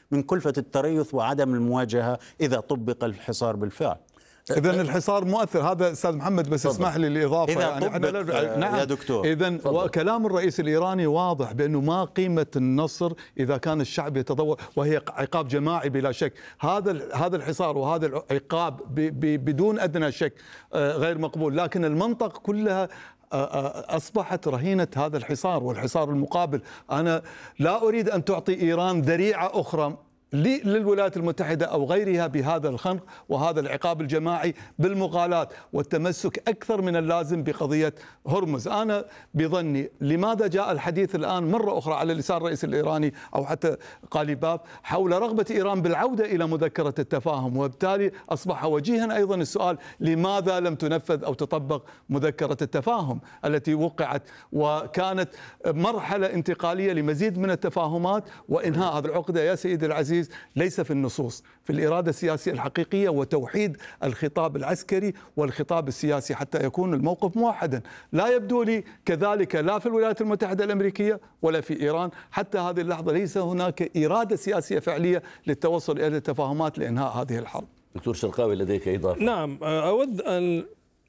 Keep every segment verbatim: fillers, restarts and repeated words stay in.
من كلفة التريث وعدم المواجهة إذا طبق الحصار بالفعل. إذن الحصار مؤثر. هذا أستاذ محمد بس اسمح لي الإضافة. إذا يعني طبق نعم يا دكتور. إذن وكلام الرئيس الإيراني واضح بأنه ما قيمة النصر إذا كان الشعب يتضور، وهي عقاب جماعي بلا شك. هذا هذا الحصار وهذا العقاب بدون أدنى شك غير مقبول، لكن المنطقة كلها أصبحت رهينة هذا الحصار والحصار المقابل. أنا لا أريد أن تعطي إيران ذريعة أخرى للولايات المتحدة أو غيرها بهذا الخنق وهذا العقاب الجماعي بالمغالاة والتمسك أكثر من اللازم بقضية هرمز. أنا بظني لماذا جاء الحديث الآن مرة أخرى على لسان الرئيس الإيراني أو حتى قاليباف حول رغبة إيران بالعودة إلى مذكرة التفاهم، وبالتالي أصبح وجيها أيضا السؤال لماذا لم تنفذ أو تطبق مذكرة التفاهم التي وقعت وكانت مرحلة انتقالية لمزيد من التفاهمات وإنهاء هذه العقدة. يا سيدي العزيز، ليس في النصوص، في الإرادة السياسية الحقيقية وتوحيد الخطاب العسكري والخطاب السياسي حتى يكون الموقف موحدا. لا يبدو لي كذلك لا في الولايات المتحدة الأمريكية ولا في إيران حتى هذه اللحظة ليس هناك إرادة سياسية فعلية للتوصل إلى التفاهمات لإنهاء هذه الحرب. دكتور شرقاوي لديك إضافة؟ نعم، أود أن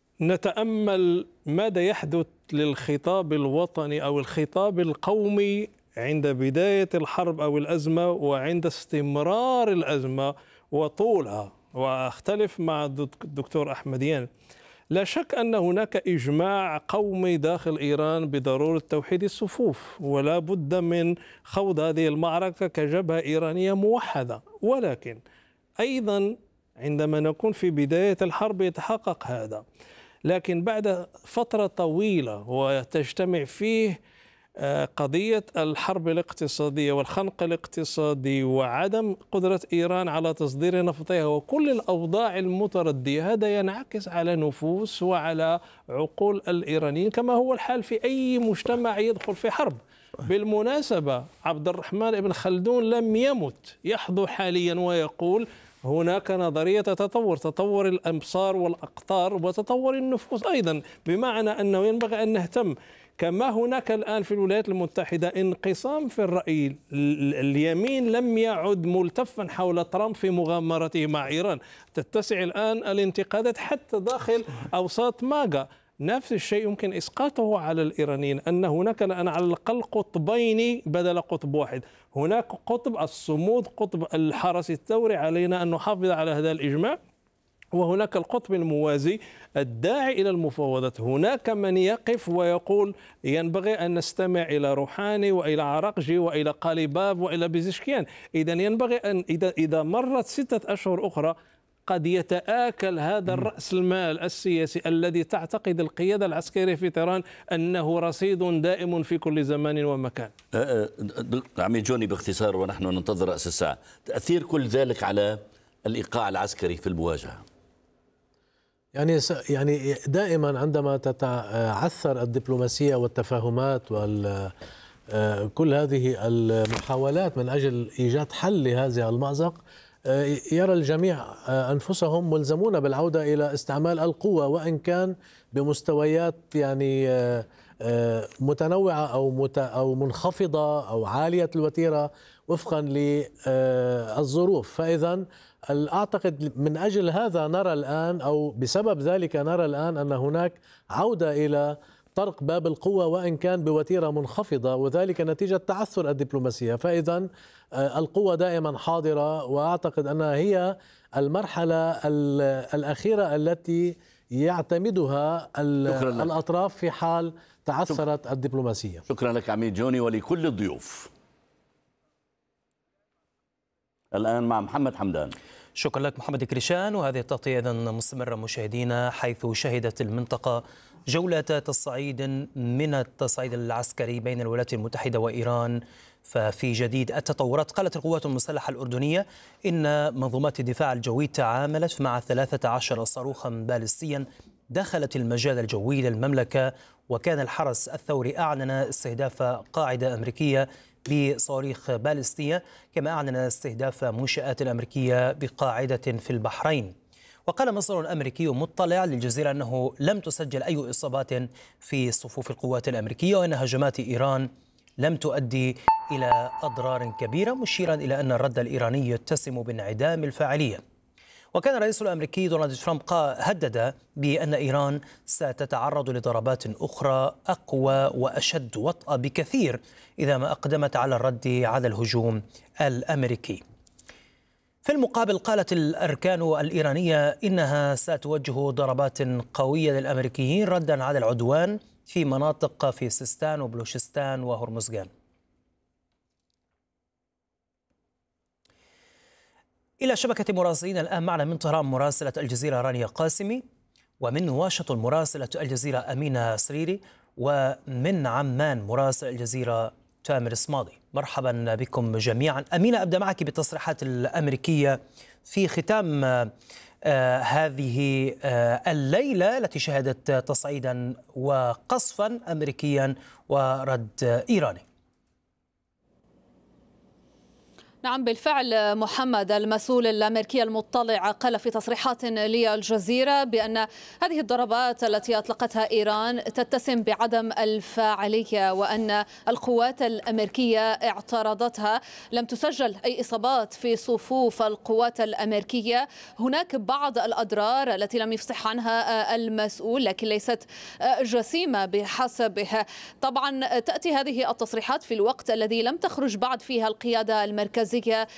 نتأمل ماذا يحدث للخطاب الوطني أو الخطاب القومي عند بداية الحرب أو الأزمة وعند استمرار الأزمة وطولها. وأختلف مع الدكتور أحمديان، لا شك أن هناك إجماع قومي داخل إيران بضرورة توحيد الصفوف ولا بد من خوض هذه المعركة كجبهة إيرانية موحدة، ولكن أيضا عندما نكون في بداية الحرب يتحقق هذا، لكن بعد فترة طويلة وتجتمع فيه قضية الحرب الاقتصادية والخنق الاقتصادي وعدم قدرة إيران على تصدير نفطها وكل الأوضاع المتردية، هذا ينعكس على نفوس وعلى عقول الإيرانيين كما هو الحال في أي مجتمع يدخل في حرب. بالمناسبة عبد الرحمن بن خلدون لم يمت، يحظو حاليا ويقول هناك نظرية تطور، تطور الأمصار والأقطار وتطور النفوس أيضا، بمعنى أنه ينبغي أن نهتم. كما هناك الآن في الولايات المتحدة انقسام في الرأي، اليمين لم يعد ملتفا حول ترامب في مغامرته مع إيران، تتسع الآن الانتقادات حتى داخل أوساط ماغا. نفس الشيء يمكن إسقاطه على الإيرانيين، أن هناك الآن على الأقل قطبين بدل قطب واحد. هناك قطب الصمود، قطب الحرس الثوري، علينا أن نحافظ على هذا الإجماع، وهناك القطب الموازي الداعي إلى المفاوضات. هناك من يقف ويقول ينبغي أن نستمع إلى روحاني وإلى عراقجي وإلى قاليباف وإلى بيزشكيان. إذا ينبغي أن إذا إذا مرت ستة أشهر أخرى قد يتآكل هذا الرأس المال السياسي الذي تعتقد القيادة العسكرية في طهران أنه رصيد دائم في كل زمان ومكان. عمي جوني باختصار ونحن ننتظر رأس الساعة، تأثير كل ذلك على الإيقاع العسكري في المواجهة. يعني يعني دائما عندما تتعثر الدبلوماسية والتفاهمات وكل هذه المحاولات من أجل إيجاد حل لهذا المأزق، يرى الجميع أنفسهم ملزمون بالعودة إلى استعمال القوة، وإن كان بمستويات يعني متنوعة أو أو منخفضة أو عالية الوتيرة وفقا للظروف. فإذا أعتقد من أجل هذا نرى الآن أو بسبب ذلك نرى الآن أن هناك عودة إلى طرق باب القوة وإن كان بوتيرة منخفضة، وذلك نتيجة تعثر الدبلوماسية. فإذا القوة دائما حاضرة، وأعتقد أنها هي المرحلة الأخيرة التي يعتمدها الأطراف في حال تعثرت الدبلوماسية. شكرا لك عميد جوني ولكل الضيوف. الآن مع محمد حمدان. شكرا لك محمد كريشان. وهذه التغطية أيضا مستمرة مشاهدينا، حيث شهدت المنطقة جولة تصعيد من التصعيد العسكري بين الولايات المتحدة وإيران. ففي جديد التطورات، قالت القوات المسلحة الأردنية إن منظومات الدفاع الجوي تعاملت مع ثلاثة عشر صاروخا باليستيا دخلت المجال الجوي للمملكة، وكان الحرس الثوري أعلن استهداف قاعدة أمريكية بصواريخ باليستية، كما أعلن استهداف منشآت أمريكية بقاعدة في البحرين. وقال مصدر أمريكي مطلع للجزيرة أنه لم تسجل أي إصابات في صفوف القوات الأمريكية، وأن هجمات إيران لم تؤدي إلى أضرار كبيرة، مشيرا إلى أن الرد الإيراني يتسم بانعدام الفاعلية. وكان الرئيس الأمريكي دونالد ترامب هدد بأن إيران ستتعرض لضربات أخرى أقوى وأشد وطأة بكثير إذا ما أقدمت على الرد على الهجوم الأمريكي. في المقابل قالت الأركان الإيرانية إنها ستوجه ضربات قوية للأمريكيين ردا على العدوان في مناطق في سيستان وبلوشستان وهرمزغان. إلى شبكة مراسلين الآن معنا من طهران مراسلة الجزيرة رانيا قاسمي، ومن واشنطن مراسلة الجزيرة أمينة سريري، ومن عمان مراسل الجزيرة تامر صمادي. مرحبا بكم جميعا. أمينة، أبدأ معك بالتصريحات الأمريكية في ختام آه هذه آه الليلة التي شهدت تصعيدا وقصفا أمريكيا ورد إيراني. نعم بالفعل محمد، المسؤول الأمريكي المطلع قال في تصريحات للجزيرة بأن هذه الضربات التي أطلقتها إيران تتسم بعدم الفاعلية، وأن القوات الأمريكية اعترضتها. لم تسجل أي إصابات في صفوف القوات الأمريكية. هناك بعض الأضرار التي لم يفصح عنها المسؤول، لكن ليست جسيمة بحسبه. طبعا تأتي هذه التصريحات في الوقت الذي لم تخرج بعد فيها القيادة المركزية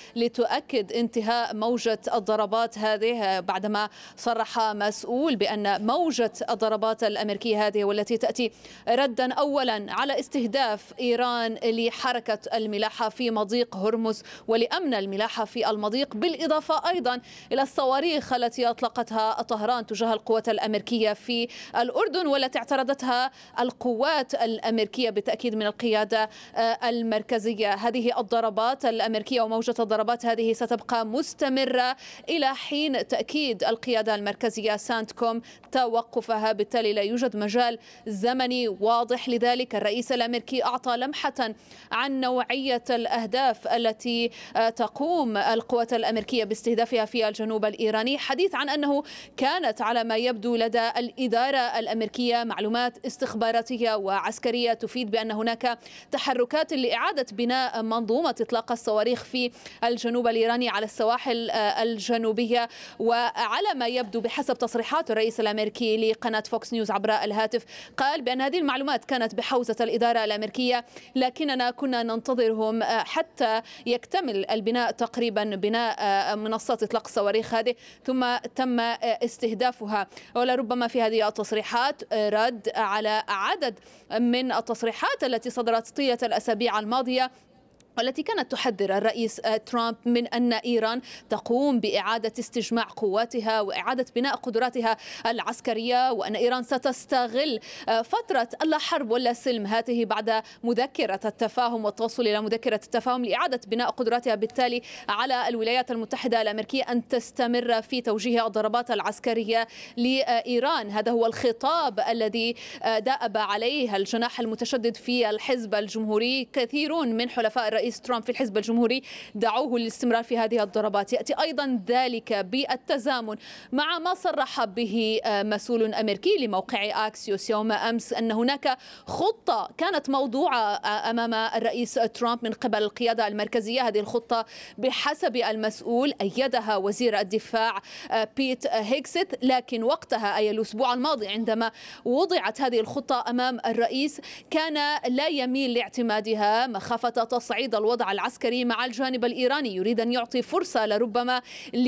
لتؤكد انتهاء موجة الضربات هذه، بعدما صرح مسؤول بأن موجة الضربات الأمريكية هذه والتي تأتي ردا أولا على استهداف إيران لحركة الملاحة في مضيق هرمز ولأمن الملاحة في المضيق، بالإضافة أيضا إلى الصواريخ التي أطلقتها طهران تجاه القوات الأمريكية في الأردن والتي اعترضتها القوات الأمريكية بالتأكيد من القيادة المركزية. هذه الضربات الأمريكية وموجة الضربات هذه ستبقى مستمرة إلى حين تأكيد القيادة المركزية سانتكوم توقفها، بالتالي لا يوجد مجال زمني واضح. لذلك الرئيس الأمريكي أعطى لمحة عن نوعية الأهداف التي تقوم القوات الأمريكية باستهدافها في الجنوب الإيراني، حديث عن أنه كانت على ما يبدو لدى الإدارة الأمريكية معلومات استخباراتية وعسكرية تفيد بأن هناك تحركات لإعادة بناء منظومة إطلاق الصواريخ في الجنوب الإيراني على السواحل الجنوبية. وعلى ما يبدو بحسب تصريحات الرئيس الأمريكي لقناة فوكس نيوز عبر الهاتف، قال بأن هذه المعلومات كانت بحوزة الإدارة الأمريكية، لكننا كنا ننتظرهم حتى يكتمل البناء تقريبا بناء منصات إطلاق الصواريخ هذه ثم تم استهدافها. ولربما في هذه التصريحات رد على عدد من التصريحات التي صدرت طيلة الأسابيع الماضية والتي كانت تحذر الرئيس ترامب من أن إيران تقوم بإعادة استجماع قواتها وإعادة بناء قدراتها العسكرية، وأن إيران ستستغل فترة اللا حرب ولا سلم هذه بعد مذكرة التفاهم والتوصل إلى مذكرة التفاهم لإعادة بناء قدراتها، بالتالي على الولايات المتحدة الأمريكية أن تستمر في توجيه الضربات العسكرية لإيران. هذا هو الخطاب الذي دأب عليه الجناح المتشدد في الحزب الجمهوري. كثيرون من حلفاء الرئيس ترامب في الحزب الجمهوري دعوه للاستمرار في هذه الضربات. يأتي أيضا ذلك بالتزامن مع ما صرح به مسؤول أمريكي لموقع أكسيوس يوم أمس أن هناك خطة كانت موضوعة أمام الرئيس ترامب من قبل القيادة المركزية. هذه الخطة بحسب المسؤول أيدها وزير الدفاع بيت هيكست، لكن وقتها أي الأسبوع الماضي عندما وضعت هذه الخطة أمام الرئيس كان لا يميل لاعتمادها مخافة تصعيد الوضع العسكري مع الجانب الإيراني. يريد أن يعطي فرصة لربما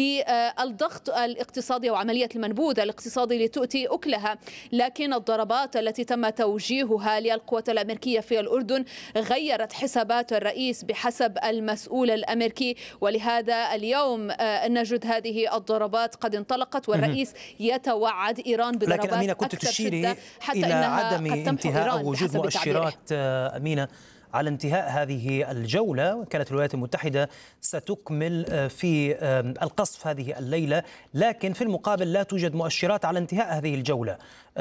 للضغط الاقتصادي وعملية المنبوذ الاقتصادي لتؤتي أكلها، لكن الضربات التي تم توجيهها للقوات الأمريكية في الأردن غيرت حسابات الرئيس بحسب المسؤول الأمريكي، ولهذا اليوم نجد هذه الضربات قد انطلقت والرئيس يتوعد إيران بضربات لكن أمينة كنت أكثر تشيري شدة حتى إلى إنها عدم انتهاء أو وجود مؤشرات أمينة على انتهاء هذه الجولة. وكانت الولايات المتحدة ستكمل في القصف هذه الليلة، لكن في المقابل لا توجد مؤشرات على انتهاء هذه الجولة.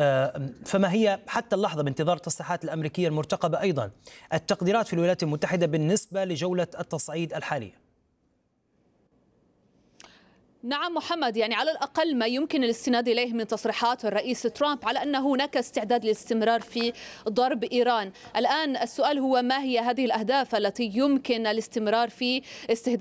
فما هي حتى اللحظة بانتظار التصريحات الأمريكية المرتقبة أيضا التقديرات في الولايات المتحدة بالنسبة لجولة التصعيد الحالية؟ نعم محمد، يعني على الأقل ما يمكن الاستناد إليه من تصريحات الرئيس ترامب على أن هناك استعداد للاستمرار في ضرب إيران. الآن السؤال هو ما هي هذه الأهداف التي يمكن الاستمرار في استهداف